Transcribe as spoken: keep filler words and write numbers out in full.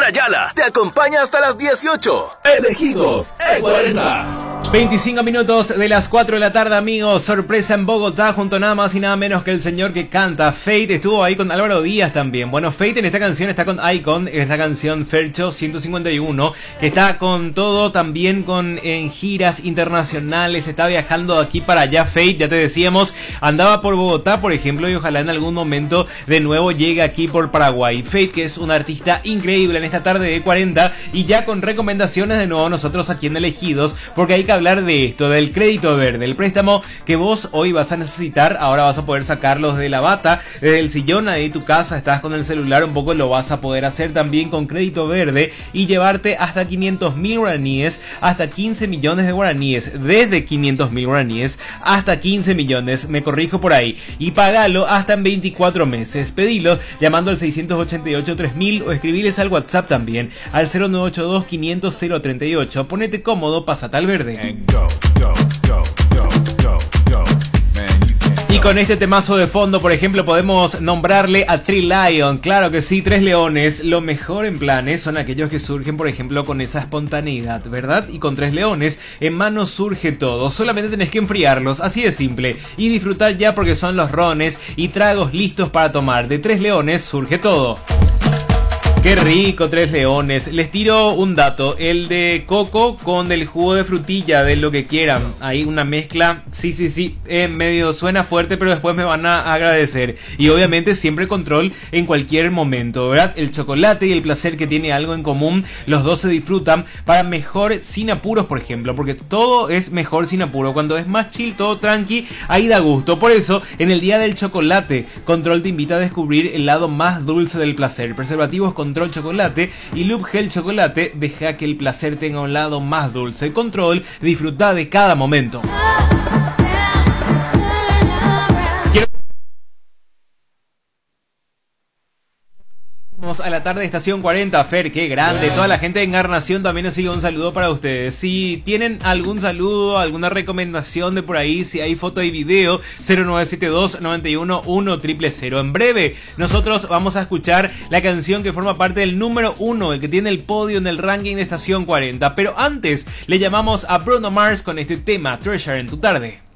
Ayala te acompaña hasta las dieciocho. Elegidos E cuarenta. veinticinco minutos de las cuatro de la tarde, amigos. Sorpresa en Bogotá junto a nada más y nada menos que el señor que canta, Fate. Estuvo ahí con Álvaro Díaz también. Bueno, Fate en esta canción está con Icon, en esta canción Fercho ciento cincuenta y uno, que está con todo, también con en giras internacionales, está viajando de aquí para allá. Fate, ya te decíamos, andaba por Bogotá, por ejemplo, y ojalá en algún momento de nuevo llegue aquí por Paraguay. Fate, que es un artista increíble en esta tarde de cuarenta, y ya con recomendaciones de nuevo nosotros aquí en Elegidos, porque hay que hablar de esto, del crédito verde, el préstamo que vos hoy vas a necesitar. Ahora vas a poder sacarlos de la bata, desde el sillón ahí de tu casa, estás con el celular un poco, lo vas a poder hacer también con crédito verde y llevarte hasta quinientos mil guaraníes, hasta quince millones de guaraníes, desde quinientos mil guaraníes hasta quince millones, me corrijo por ahí, y pagalo hasta en veinticuatro meses. Pedilo llamando al seiscientos ochenta y ocho tres mil o escribiles al WhatsApp también al cero nueve ocho dos quinientos cero treinta y ocho. Ponete cómodo, pasate al verde. Go, go, go, go, go, go. Man, you can't Y go. con este temazo de fondo, por ejemplo, podemos nombrarle a Three Lion. Claro que sí, Tres Leones. Lo mejor en planes son aquellos que surgen, por ejemplo, con esa espontaneidad, ¿verdad? Y con Tres Leones, en mano surge todo. Solamente tenés que enfriarlos, así de simple. Y disfrutar ya, porque son los rones y tragos listos para tomar. De Tres Leones surge todo. Qué rico, Tres Leones. Les tiro un dato, el de coco con el jugo de frutilla, de lo que quieran. Hay una mezcla, sí, sí, sí, eh, medio suena fuerte, pero después me van a agradecer. Y obviamente siempre control en cualquier momento, ¿verdad? El chocolate y el placer, que tiene algo en común, los dos se disfrutan para mejor sin apuros, por ejemplo, porque todo es mejor sin apuro. Cuando es más chill, todo tranqui, ahí da gusto. Por eso, en el día del chocolate, Control te invita a descubrir el lado más dulce del placer. Preservativos con Control Chocolate y Loop Gel Chocolate, deja que el placer tenga un lado más dulce. Control, disfruta de cada momento. Quiero a la tarde de Estación cuarenta, Fer, qué grande. Toda la gente de Encarnación también nos sigue, un saludo para ustedes. Si tienen algún saludo, alguna recomendación de por ahí, si hay foto y video, cero nueve siete dos nueve uno uno cero cero cero. En breve, nosotros vamos a escuchar la canción que forma parte del número uno, el que tiene el podio en el ranking de Estación cuarenta. Pero antes, le llamamos a Bruno Mars con este tema, Treasure, en tu tarde.